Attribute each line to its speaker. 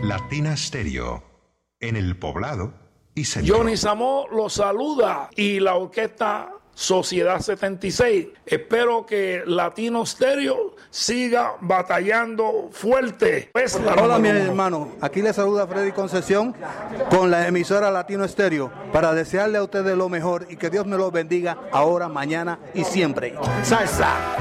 Speaker 1: Latina Stereo, en el Poblado y Centro.
Speaker 2: Johnny Samó los saluda y la orquesta Sociedad 76. Espero que Latino Stereo siga batallando fuerte.
Speaker 3: Hola, mi hermano. Aquí le saluda Freddy Concesión con la emisora Latino Stereo para desearle a ustedes lo mejor y que Dios me los bendiga ahora, mañana y siempre. Salsa.